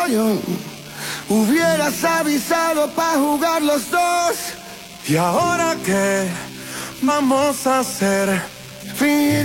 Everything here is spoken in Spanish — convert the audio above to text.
yo. Hubieras avisado para jugar los dos. ¿Y ahora qué vamos a hacer? Fingir